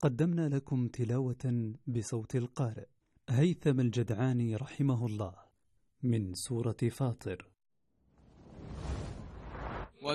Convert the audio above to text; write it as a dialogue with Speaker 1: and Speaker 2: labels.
Speaker 1: قدمنا لكم تلاوة بصوت القارئ هيثم الجدعاني رحمه الله من سورة فاطر.